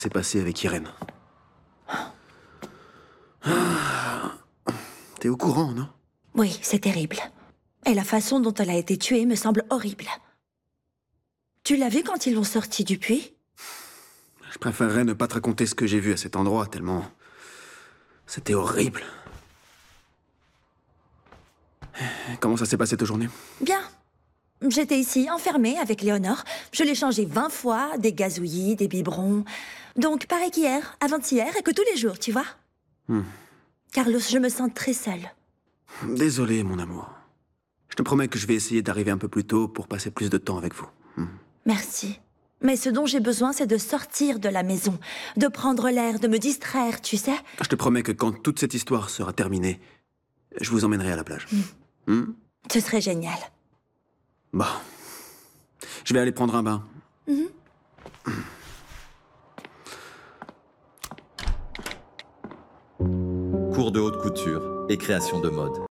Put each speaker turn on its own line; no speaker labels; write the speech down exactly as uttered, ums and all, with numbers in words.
s'est passé avec Irène. Ah. T'es au courant, non?
Oui, c'est terrible. Et la façon dont elle a été tuée me semble horrible. Tu l'as vu quand ils l'ont sortie du puits?
Je préférerais ne pas te raconter ce que j'ai vu à cet endroit, tellement... C'était horrible. Comment ça s'est passé ta journée?
Bien. J'étais ici, enfermée avec Léonore. Je l'ai changé vingt fois, des gazouillis, des biberons. Donc, pareil qu'hier, avant-hier, et que tous les jours, tu vois.
Hmm.
Carlos, je me sens très seule.
Désolé, mon amour. Je te promets que je vais essayer d'arriver un peu plus tôt pour passer plus de temps avec vous. Hmm.
Merci. Mais ce dont j'ai besoin, c'est de sortir de la maison, de prendre l'air, de me distraire, tu sais.
Je te promets que quand toute cette histoire sera terminée, je vous emmènerai à la plage.
Mm.
Hmm?
Ce serait génial.
Bon. Je vais aller prendre un bain.
Mm-hmm.
Cours de haute couture et création de mode.